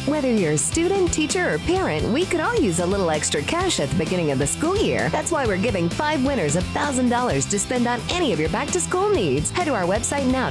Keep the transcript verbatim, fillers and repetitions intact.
Whether you're a student, teacher, or parent, we could all use a little extra cash at the beginning of the school year. That's why we're giving five winners one thousand dollars to spend on any of your back-to-school needs. Head to our website now